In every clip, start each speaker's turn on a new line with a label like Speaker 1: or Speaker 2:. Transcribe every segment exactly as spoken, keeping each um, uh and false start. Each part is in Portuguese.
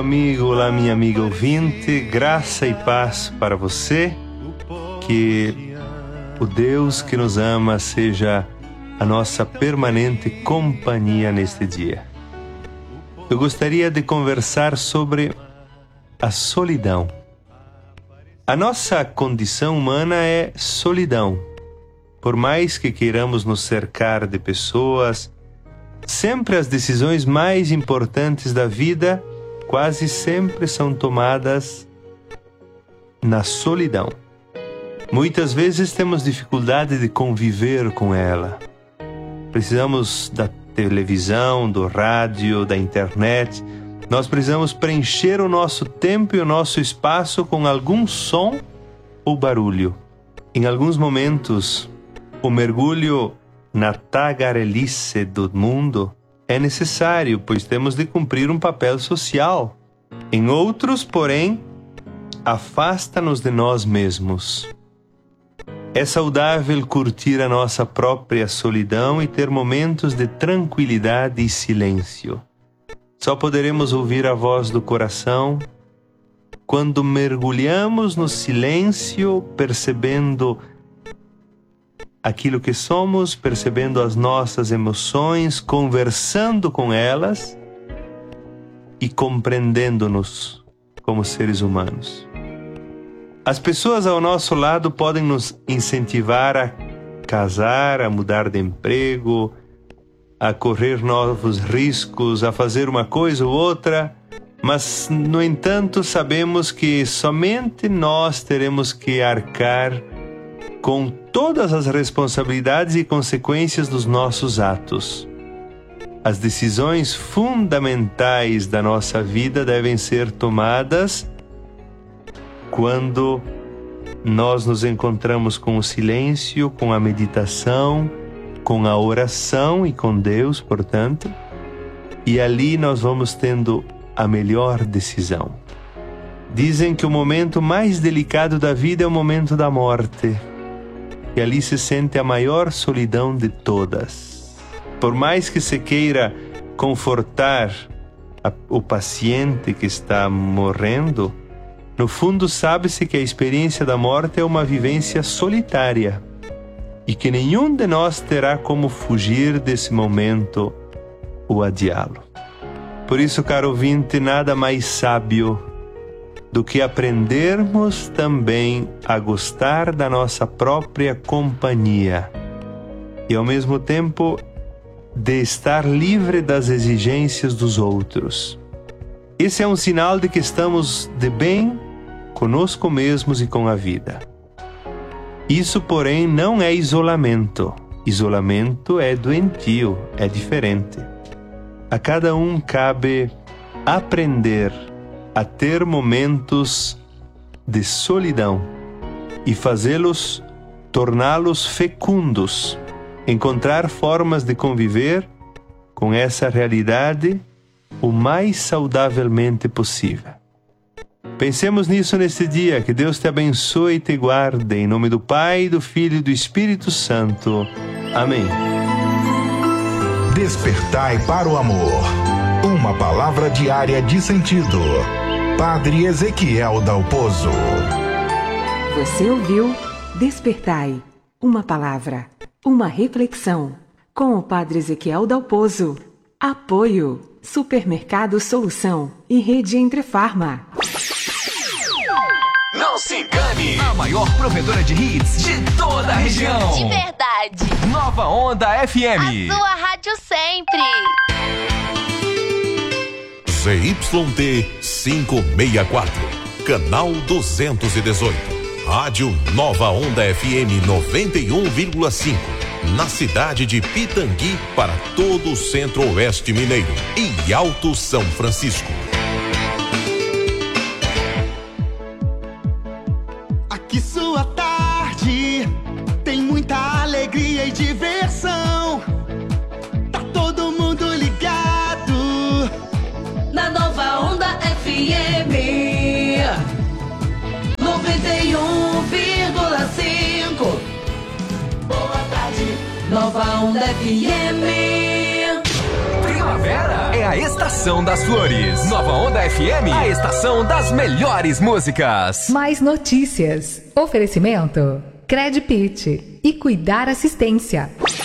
Speaker 1: Amigo, olá minha amiga ouvinte, graça e paz para você, que o Deus que nos ama seja a nossa permanente companhia neste dia. Eu gostaria de conversar sobre a solidão. A nossa condição humana é solidão. Por mais que queiramos nos cercar de pessoas, sempre as decisões mais importantes da vida quase sempre são tomadas na solidão. Muitas vezes temos dificuldade de conviver com ela. Precisamos da televisão, do rádio, da internet. Nós precisamos preencher o nosso tempo e o nosso espaço com algum som ou barulho. Em alguns momentos, o mergulho na tagarelice do mundo é necessário, pois temos de cumprir um papel social. Em outros, porém, afasta-nos de nós mesmos. É saudável curtir a nossa própria solidão e ter momentos de tranquilidade e silêncio. Só poderemos ouvir a voz do coração quando mergulhamos no silêncio, percebendo aquilo que somos, percebendo as nossas emoções, conversando com elas e compreendendo-nos como seres humanos. As pessoas ao nosso lado podem nos incentivar a casar, a mudar de emprego, a correr novos riscos, a fazer uma coisa ou outra, mas, no entanto, sabemos que somente nós teremos que arcar com todas as responsabilidades e consequências dos nossos atos. As decisões fundamentais da nossa vida devem ser tomadas quando nós nos encontramos com o silêncio, com a meditação, com a oração e com Deus, portanto, e ali nós vamos tendo a melhor decisão. Dizem que o momento mais delicado da vida é o momento da morte. E ali se sente a maior solidão de todas. Por mais que se queira confortar a, o paciente que está morrendo, no fundo sabe-se que a experiência da morte é uma vivência solitária e que nenhum de nós terá como fugir desse momento ou adiá-lo. Por isso, caro ouvinte, nada mais sábio do que aprendermos também a gostar da nossa própria companhia e, ao mesmo tempo, de estar livre das exigências dos outros. Esse é um sinal de que estamos de bem conosco mesmos e com a vida. Isso, porém, não é isolamento. Isolamento é doentio, é diferente. A cada um cabe aprender a ter momentos de solidão e fazê-los, torná-los fecundos, encontrar formas de conviver com essa realidade o mais saudavelmente possível. Pensemos nisso neste dia, que Deus te abençoe e te guarde, em nome do Pai, do Filho e do Espírito Santo. Amém.
Speaker 2: Despertai para o amor. Uma palavra diária de sentido. Padre Ezequiel Dalpozo.
Speaker 3: Você ouviu Despertai, uma palavra, uma reflexão, com o Padre Ezequiel Dalpozo. Apoio Supermercado Solução e Rede Entre Farma.
Speaker 4: Não se engane, a maior provedora de hits de toda a região.
Speaker 5: De verdade.
Speaker 4: Nova Onda F M.
Speaker 5: A sua rádio sempre.
Speaker 6: Z Y T quinhentos e sessenta e quatro, canal duzentos e dezoito. Rádio Nova Onda F M noventa e um vírgula cinco, na cidade de Pitangui para todo o Centro-Oeste Mineiro e Alto São Francisco.
Speaker 7: Aqui sua tarde tem muita alegria e diversão. Tá todo mundo ligado
Speaker 8: na Nova Onda F M noventa e um vírgula cinco. Boa tarde, Nova Onda F M.
Speaker 4: Primavera é a estação das flores. Nova Onda F M, a estação das melhores músicas.
Speaker 9: Mais notícias. Oferecimento Credpit e Cuidar Assistência.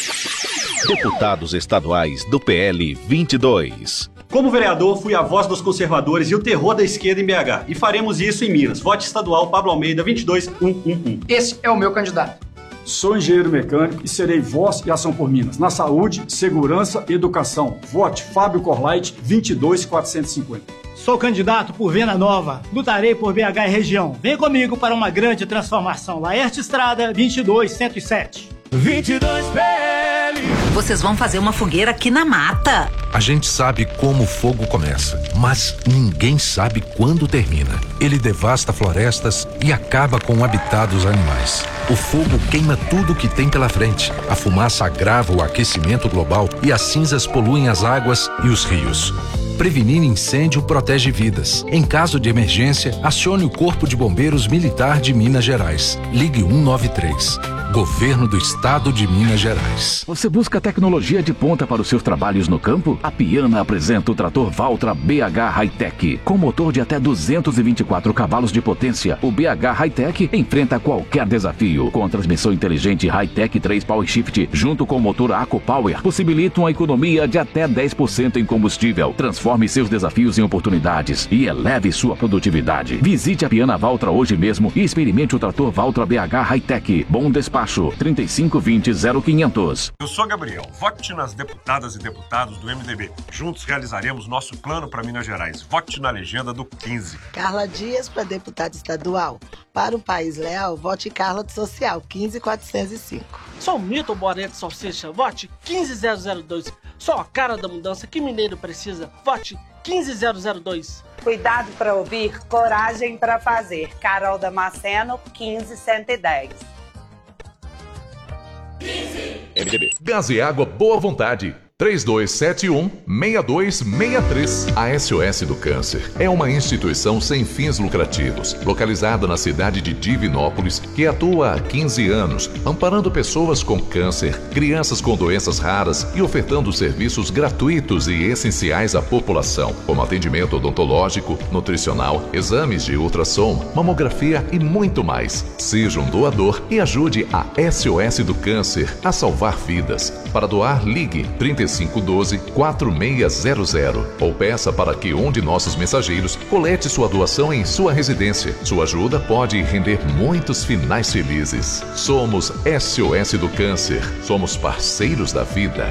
Speaker 10: Deputados estaduais do P L vinte e dois.
Speaker 11: Como vereador, fui a voz dos conservadores e o terror da esquerda em B H. E faremos isso em Minas. Vote estadual Pablo Almeida vinte e dois mil cento e onze.
Speaker 12: Esse é o meu candidato.
Speaker 13: Sou engenheiro mecânico e serei voz e ação por Minas. Na saúde, segurança e educação. Vote Fábio Corlait vinte e dois mil quatrocentos e cinquenta.
Speaker 14: Sou candidato por Venda Nova. Lutarei por B H e região. Vem comigo para uma grande transformação. Laerte Estrada vinte e dois mil cento e sete.
Speaker 15: vinte e dois P L.
Speaker 16: Vocês vão fazer uma fogueira aqui na mata.
Speaker 17: A gente sabe como o fogo começa, mas ninguém sabe quando termina. Ele devasta florestas e acaba com o habitat dos animais. O fogo queima tudo que tem pela frente. A fumaça agrava o aquecimento global e as cinzas poluem as águas e os rios. Prevenir incêndio protege vidas. Em caso de emergência, acione o Corpo de Bombeiros Militar de Minas Gerais. Ligue um nove três. Governo do Estado de Minas Gerais.
Speaker 18: Você busca tecnologia de ponta para os seus trabalhos no campo? A Piana apresenta o trator Valtra B H Hightech. Com motor de até duzentos e vinte e quatro cavalos de potência, o B H Hightech enfrenta qualquer desafio. Com a transmissão inteligente Hightech três Power Shift, junto com o motor AcoPower, possibilita uma economia de até dez por cento em combustível. Transforme seus desafios em oportunidades e eleve sua produtividade. Visite a Piana Valtra hoje mesmo e experimente o trator Valtra B H Hightech. Bom despacho. trinta e cinco vinte zero quinhentos.
Speaker 19: Eu sou Gabriel. Vote nas deputadas e deputados do M D B. Juntos realizaremos nosso plano para Minas Gerais. Vote na legenda do quinze.
Speaker 20: Carla Dias para deputada estadual. Para o País Leal, vote Carla do Social, quinze mil quatrocentos e cinco.
Speaker 21: Sou Milton Boré de Salsicha, vote quinze mil zero dois. Sou a cara da mudança que mineiro precisa, vote quinze mil zero dois.
Speaker 22: Cuidado para ouvir, coragem para fazer. Carol Damasceno, quinze mil cento e dez.
Speaker 23: M D B. Gás e água Boa Vontade. três dois sete um, seis dois seis três. A S O S do Câncer é uma instituição sem fins lucrativos, localizada na cidade de Divinópolis, que atua há quinze anos, amparando pessoas com câncer, crianças com doenças raras e ofertando serviços gratuitos e essenciais à população, como atendimento odontológico, nutricional, exames de ultrassom, mamografia e muito mais. Seja um doador e ajude a S O S do Câncer a salvar vidas. Para doar, ligue trinta e cinco doze, quatro seis zero zero ou peça para que um de nossos mensageiros colete sua doação em sua residência. Sua ajuda pode render muitos finais felizes. Somos S O S do Câncer. Somos parceiros da vida.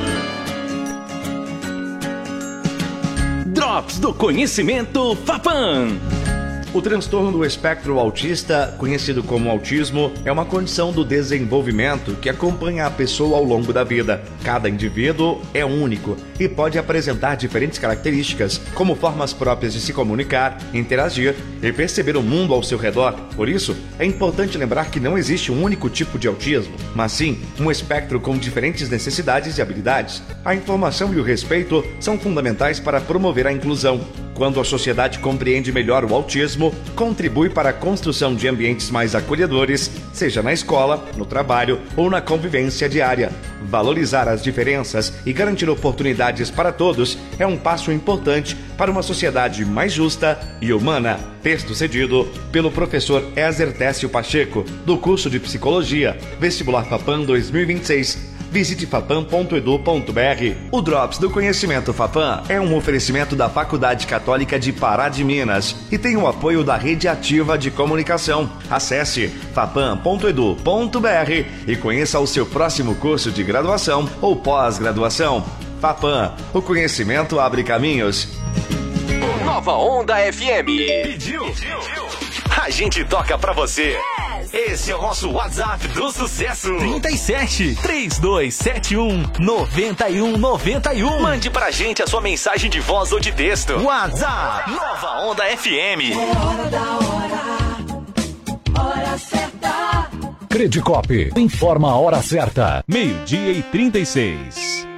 Speaker 24: Drops do Conhecimento FAPAM.
Speaker 25: O transtorno do espectro autista, conhecido como autismo, é uma condição do desenvolvimento que acompanha a pessoa ao longo da vida. Cada indivíduo é único e pode apresentar diferentes características, como formas próprias de se comunicar, interagir e perceber o mundo ao seu redor. Por isso, é importante lembrar que não existe um único tipo de autismo, mas sim um espectro com diferentes necessidades e habilidades. A informação e o respeito são fundamentais para promover a inclusão. Quando a sociedade compreende melhor o autismo, contribui para a construção de ambientes mais acolhedores, seja na escola, no trabalho ou na convivência diária. Valorizar as diferenças e garantir oportunidades para todos é um passo importante para uma sociedade mais justa e humana. Texto cedido pelo professor Ézer Técio Pacheco, do curso de Psicologia, Vestibular FAPAM dois mil e vinte e seis. Visite fapam ponto edu ponto br. O Drops do Conhecimento FAPAM é um oferecimento da Faculdade Católica de Pará de Minas e tem o apoio da Rede Ativa de Comunicação. Acesse fapam ponto edu ponto br e conheça o seu próximo curso de graduação ou pós-graduação. FAPAM, o conhecimento abre caminhos.
Speaker 4: Nova Onda F M. Pediu? A gente toca pra você. Esse é o nosso WhatsApp do sucesso. trinta e sete, trinta e dois setenta e um, noventa e um noventa e um. Mande pra gente a sua mensagem de voz ou de texto. WhatsApp Nova Onda F M.
Speaker 8: É hora da hora, hora certa.
Speaker 26: Credicop informa a hora certa. Meio-dia e trinta e seis.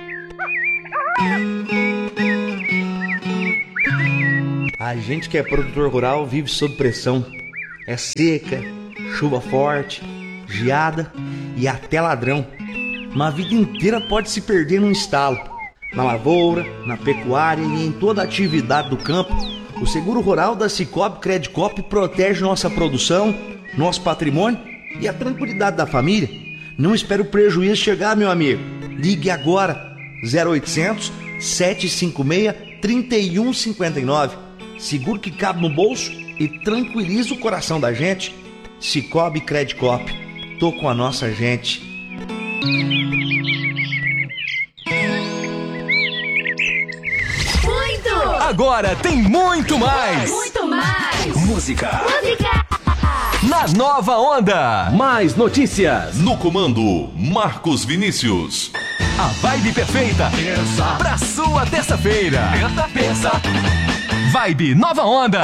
Speaker 25: A gente que é produtor rural vive sob pressão. É seca, chuva forte, geada e até ladrão. Uma vida inteira pode se perder num estalo. na lavoura, na pecuária e em toda a atividade do campo. O seguro rural da Cicobi Credicop protege nossa produção, nosso patrimônio e a tranquilidade da família. Não espere o prejuízo chegar, meu amigo. Ligue agora, zero oitocentos, sete cinco seis, três um cinco nove. Seguro que cabe no bolso e tranquiliza o coração da gente. Cicobi Credicop. Tô com a nossa gente.
Speaker 4: Muito! Agora tem muito mais!
Speaker 8: Muito mais!
Speaker 4: Música!
Speaker 8: Música!
Speaker 4: Na Nova Onda!
Speaker 26: Mais notícias!
Speaker 23: No comando, Marcos Vinícius.
Speaker 4: A vibe perfeita
Speaker 8: Terça.
Speaker 4: pra sua terça-feira. Terça, terça. Vibe Nova Onda.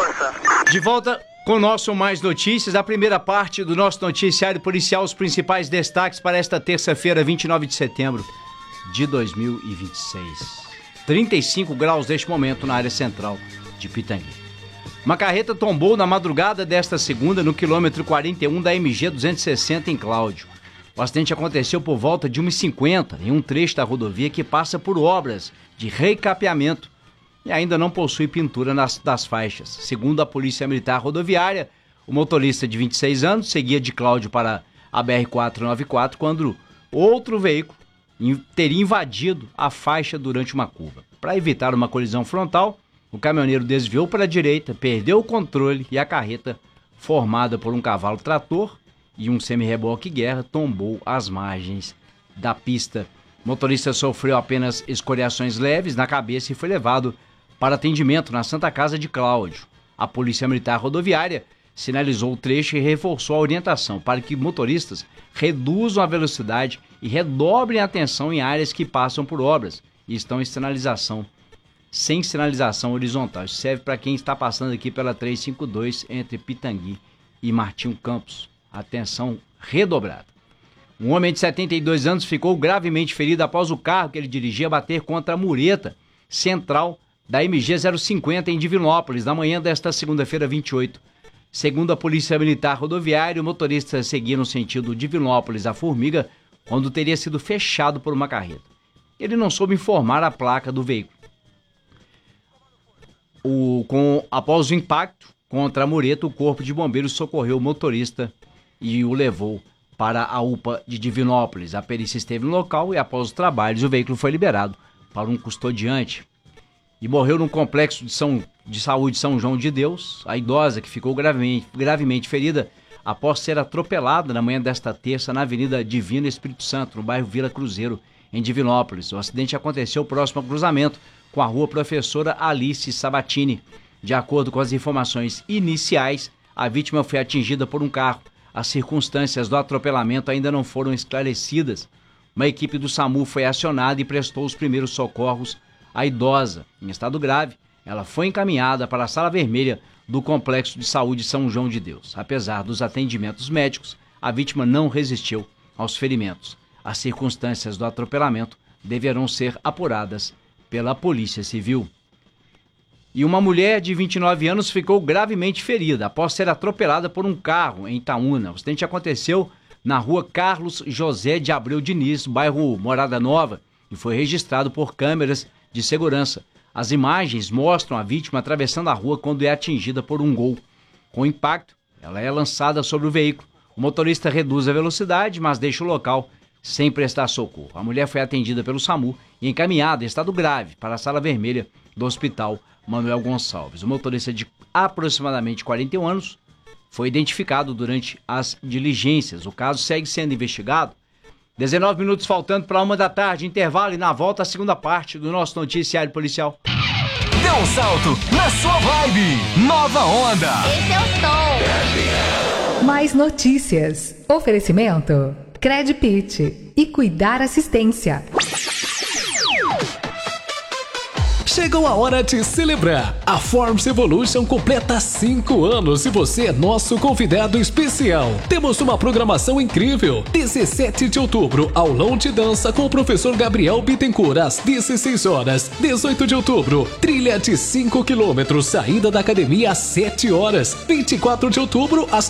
Speaker 14: De volta com o nosso Mais Notícias, a primeira parte do nosso noticiário policial, os principais destaques para esta terça-feira, vinte e nove de setembro de dois mil e vinte e seis. trinta e cinco graus neste momento na área central de Pitangui. Uma carreta tombou na madrugada desta segunda no quilômetro quarenta e um da M G duzentos e sessenta em Cláudio. O acidente aconteceu por volta de uma e cinquenta em um trecho da rodovia que passa por obras de recapeamento e ainda não possui pintura nas, das faixas. Segundo a Polícia Militar Rodoviária, o motorista de vinte e seis anos seguia de Cláudio para a B R quatrocentos e noventa e quatro quando outro veículo teria invadido a faixa durante uma curva. Para evitar uma colisão frontal, o caminhoneiro desviou para a direita, perdeu o controle e a carreta, formada por um cavalo trator e um semi-reboque guerra, tombou às margens da pista. O motorista sofreu apenas escoriações leves na cabeça e foi levado para atendimento na Santa Casa de Cláudio. A Polícia Militar Rodoviária sinalizou o trecho e reforçou a orientação para que motoristas reduzam a velocidade e redobrem a atenção em áreas que passam por obras e estão em sinalização, sem sinalização horizontal. Isso serve para quem está passando aqui pela trezentos e cinquenta e dois entre Pitangui e Martinho Campos. Atenção redobrada. Um homem de setenta e dois anos ficou gravemente ferido após o carro que ele dirigia bater contra a mureta central da M G zero cinquenta em Divinópolis, na manhã desta segunda-feira, vinte e oito. Segundo a Polícia Militar Rodoviária, o motorista seguia no sentido Divinópolis a Formiga, quando teria sido fechado por uma carreta. Ele não soube informar a placa do veículo. O, com, após o impacto contra a mureta, o Corpo de Bombeiros socorreu o motorista e o levou para a U P A de Divinópolis. A perícia esteve no local e, após os trabalhos, o veículo foi liberado para um custodiante. E morreu no complexo de, São, de saúde São João de Deus a idosa que ficou gravemente, gravemente ferida após ser atropelada na manhã desta terça na Avenida Divino Espírito Santo, no bairro Vila Cruzeiro, em Divinópolis. O acidente aconteceu próximo ao cruzamento com a rua Professora Alice Sabatini. De acordo com as informações iniciais, a vítima foi atingida por um carro. As circunstâncias do atropelamento ainda não foram esclarecidas. Uma equipe do SAMU foi acionada e prestou os primeiros socorros à idosa. Em estado grave, ela foi encaminhada para a Sala Vermelha do Complexo de Saúde São João de Deus. Apesar dos atendimentos médicos, a vítima não resistiu aos ferimentos. As circunstâncias do atropelamento deverão ser apuradas pela Polícia Civil. E uma mulher de vinte e nove anos ficou gravemente ferida após ser atropelada por um carro em Itaúna. O acidente aconteceu na rua Carlos José de Abreu Diniz, bairro Morada Nova, e foi registrado por câmeras de segurança. As imagens mostram a vítima atravessando a rua quando é atingida por um Gol. Com o impacto, ela é lançada sobre o veículo. O motorista reduz a velocidade, mas deixa o local sem prestar socorro. A mulher foi atendida pelo SAMU e encaminhada em estado grave para a Sala Vermelha do Hospital Manuel Gonçalves. O motorista de aproximadamente quarenta e um anos foi identificado durante as diligências. O caso segue sendo investigado. dezenove minutos faltando para uma da tarde, intervalo, e na volta a segunda parte do nosso noticiário policial.
Speaker 4: Dê um salto na sua vibe. Nova Onda.
Speaker 8: Esse é o som.
Speaker 9: Mais notícias. Oferecimento Credpit e Cuidar Assistência.
Speaker 26: Chegou a hora de celebrar. A Forms Evolution completa cinco anos e você é nosso convidado especial. Temos uma programação incrível. dezessete de outubro, aulão de dança com o professor Gabriel Bittencourt às dezesseis horas. dezoito de outubro, trilha de cinco quilômetros, saída da academia às sete horas. vinte e quatro de outubro, às